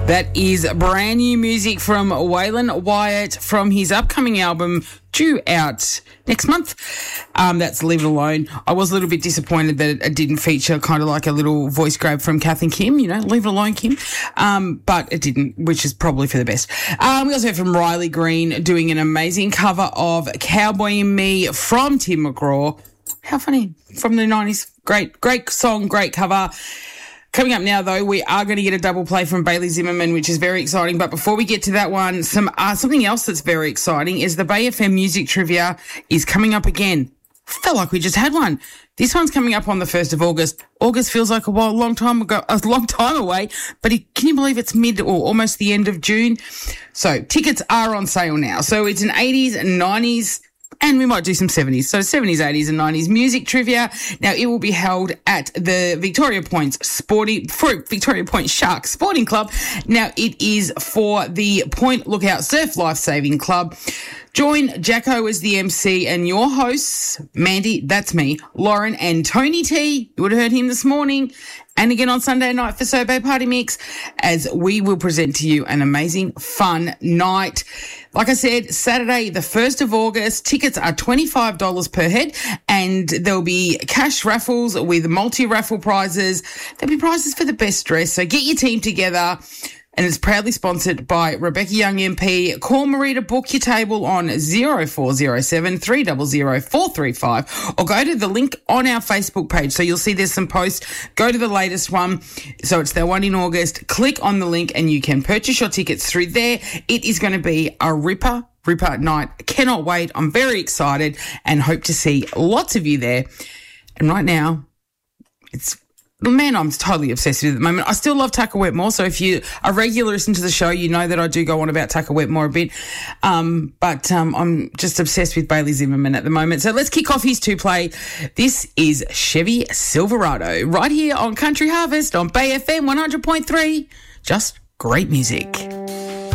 That is brand new music from Waylon Wyatt from his upcoming album due out next month. That's Leave It Alone. I was a little bit disappointed that it didn't feature kind of like a little voice grab from Kath and Kim, you know, Leave It Alone, Kim. But it didn't, which is probably for the best. We also heard from Riley Green doing an amazing cover of Cowboy and Me from Tim McGraw. How funny. From the 90s. Great song, great cover. Coming up now, though, we are going to get a double play from Bailey Zimmerman, which is very exciting. But before we get to that one, something else that's very exciting is the Bay FM Music Trivia is coming up again. Felt like we just had one. This one's coming up on the 1st of August. August feels like a long time away, but can you believe it's mid or almost the end of June? So tickets are on sale now. So it's an 80s and 90s. And we might do some 70s. So 70s, 80s and 90s music trivia. Now, it will be held at the Victoria Point Shark Sporting Club. Now, it is for the Point Lookout Surf Lifesaving Club. Join Jacko as the MC and your hosts, Mandy, that's me, Lauren and Tony T. You would have heard him this morning. And again on Sunday night for Sobe Party Mix, as we will present to you an amazing, fun night. Like I said, Saturday, the 1st of August, tickets are $25 per head, and there'll be cash raffles with multi-raffle prizes. There'll be prizes for the best dress. So get your team together. And it's proudly sponsored by Rebecca Young MP. Call Marie to book your table on 0407 300 435 or go to the link on our Facebook page. So you'll see there's some posts. Go to the latest one. So it's the one in August. Click on the link and you can purchase your tickets through there. It is going to be a ripper night. Cannot wait. I'm very excited and hope to see lots of you there. And right now, I'm totally obsessed with it at the moment. I still love Tucker Wetmore, so if you are a regular listener to the show, you know that I do go on about Tucker Wetmore a bit. But I'm just obsessed with Bailey Zimmerman at the moment. So let's kick off his two-play. This is Chevy Silverado, right here on Country Harvest on Bay FM 100.3. Just great music.